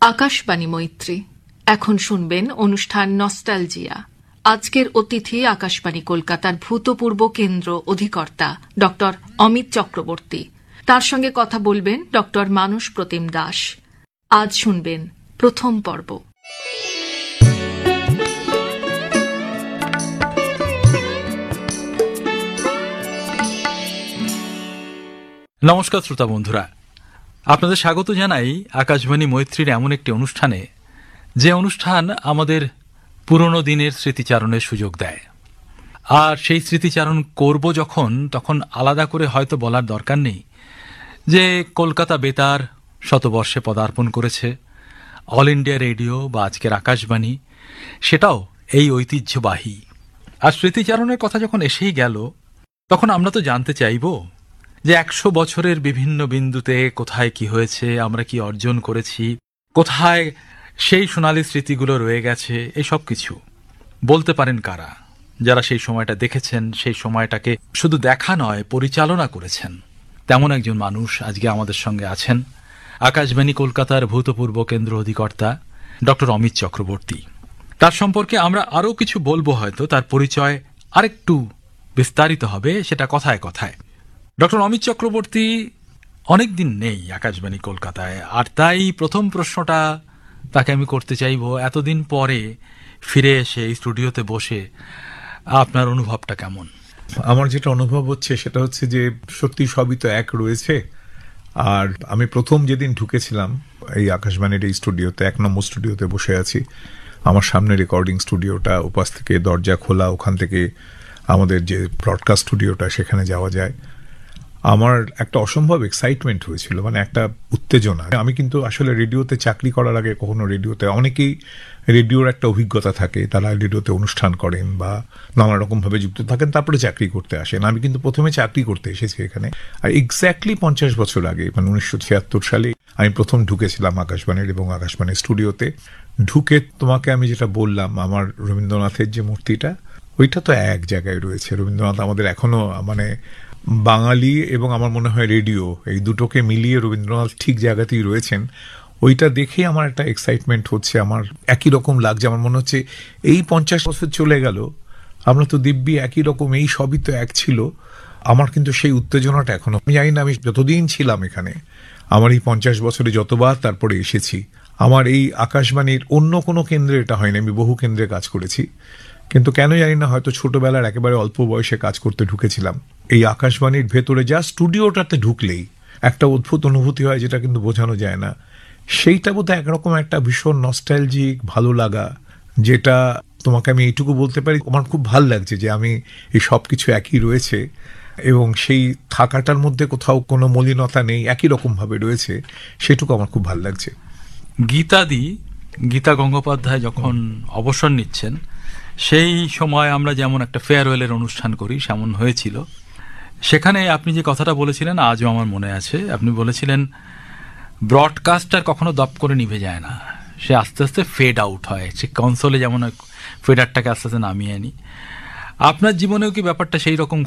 আকাশবাণী মৈত্রী। এখন শুনবেন অনুষ্ঠান নস্টালজিয়া। আজকের অতিথি আকাশবাণী কলকাতার ভূতপূর্ব কেন্দ্র অধিকর্তা ড অমিত চক্রবর্তী। তার সঙ্গে কথা বলবেন ড মানস প্রতিম দাস। আজ শুনবেন প্রথম পর্ব। নমস্কার শ্রোতা বন্ধুরা, আপনাদের স্বাগত জানাই আকাশবাণী মৈত্রীর এমন একটি অনুষ্ঠানে, যে অনুষ্ঠান আমাদের পুরনো দিনের স্মৃতিচারণের সুযোগ দেয়। আর সেই স্মৃতিচারণ করব তখন আলাদা করে হয়তো বলার দরকার নেই যে কলকাতা বেতার শতবর্ষে পদার্পণ করেছে, অল ইন্ডিয়া রেডিও বা আজকের আকাশবাণী সেটাও এই ঐতিহ্যবাহী। আর স্মৃতিচারণের কথা যখন এসেই গেল, তখন আমরা তো জানতে চাইব যে 100 বছরের বিভিন্ন বিন্দুতে কোথায় কি হয়েছে, আমরা কি অর্জন করেছি, কোথায় সেই সোনালী স্মৃতিগুলো রয়ে গেছে। এই সব কিছু বলতে পারেন কারা? যারা সেই সময়টা দেখেছেন, সেই সময়টাকে শুধু দেখা নয় পরিচালনা করেছেন। তেমন একজন মানুষ আজকে আমাদের সঙ্গে আছেন, আকাশবাণী কলকাতার ভূতপূর্ব কেন্দ্র অধিকর্তা ড অমিত চক্রবর্তী। তার সম্পর্কে আমরা আরও কিছু বলবো, হয়তো তার পরিচয় আরেকটু বিস্তারিত হবে, সেটা কথায় কথায়। ড অমিত চক্রবর্তী অনেকদিন নেই আকাশবাণী কলকাতায়, আর তাই প্রথম প্রশ্নটা তাকে আমি করতে চাইব, এতদিন পরে ফিরে এসে এই স্টুডিওতে বসে আপনার অনুভবটা কেমন? আমার যেটা অনুভব হচ্ছে সেটা হচ্ছে যে সত্যি সবই তো এক রয়েছে। আর আমি প্রথম যেদিন ঢুকেছিলাম এই আকাশবাণীর এই স্টুডিওতে, 1 নম্বর স্টুডিওতে বসে আছি। আমার সামনে রেকর্ডিং স্টুডিওটা, ওপাশ থেকে দরজা খোলা, ওখান থেকে আমাদের যে ব্রডকাস্ট স্টুডিওটা সেখানে যাওয়া যায়। আমার একটা অসম্ভব এক্সাইটমেন্ট হয়েছিল, মানে একটা উত্তেজনা। আমি কিন্তু আসলে রেডিওতে চাকরি করার আগে কখনো রেডিওতে, অনেকেই রেডিওর একটা অভিজ্ঞতা থাকে, তারা রেডিওতে অনুষ্ঠান করেন বা নানা রকমভাবে যুক্ত থাকেন, তারপরে চাকরি করতে আসেন। আমি কিন্তু প্রথমে চাকরি করতে এসেছি এখানে, আর এক্স্যাক্টলি 50 বছর আগে, মানে 1976 সালে আমি প্রথম ঢুকেছিলাম আকাশবাণীর এবং আকাশবাণীর স্টুডিওতে। ঢুকে তোমাকে আমি যেটা বললাম, আমার রবীন্দ্রনাথের যে মূর্তিটা, ওইটা তো এক জায়গায় রয়েছে। রবীন্দ্রনাথ আমাদের এখনো, মানে বাঙালি এবং আমার মনে হয় রেডিও, এই দুটোকে মিলিয়ে রবীন্দ্রনাথ ঠিক জায়গাতেই রয়েছেন। ওইটা দেখে আমার একটা এক্সাইটমেন্ট হচ্ছে, আমার একই রকম লাগছে। আমার মনে হচ্ছে এই 50 বছর চলে গেল, আমরা তো দিব্যি একই রকম, এই সবই তো এক ছিল। আমার কিন্তু সেই উত্তেজনাটা এখনো, আমি জানি না আমি যতদিন ছিলাম এখানে, আমার এই 50 বছরে যতবার তারপরে এসেছি, আমার এই আকাশবাণীর অন্য কোনো কেন্দ্রে এটা হয়নি। আমি বহু কেন্দ্রে কাজ করেছি, কিন্তু কেন জানি না, হয়তো ছোটবেলার একেবারে অল্প বয়সে কাজ করতে ঢুকেছিলাম। এই আকাশবাণীর ভেতরে যা স্টুডিওটাতে ঢুকলেই একটা অদ্ভুত অনুভূতি হয়, যেটা কিন্তু বোঝানো যায় না। সেইটা বোধহয় একরকম একটা ভীষণ নস্টালজিক ভালো লাগা, যেটা তোমাকে আমি এইটুকু বলতে পারি, আমার খুব ভাল লাগছে যে আমি এই সব কিছু একই রয়েছে এবং সেই থাকাটার মধ্যে কোথাও কোনো মলিনতা নেই, একই রকম ভাবে রয়েছে। সেটুকু আমার খুব ভাল লাগছে। গীতা গঙ্গোপাধ্যায় যখন অবসর নিচ্ছেন, সেই সময় আমরা যেমন একটা ফেয়ারওয়েলের অনুষ্ঠান করি, সেমন হয়েছিল। সেখানে আপনি যে কথাটা বলেছিলেন আজও আমার মনে আছে। আপনি বলেছিলেন ব্রডকাস্টার কখনো দপ করে নিভে যায় না, সে আস্তে আস্তে ফেড আউট হয়। সে কনসোলে যেমন ফেডারটাকে আস্তে আস্তে নামিয়ে আনি। আপনার জীবনেও কি ব্যাপারটা সেই রকম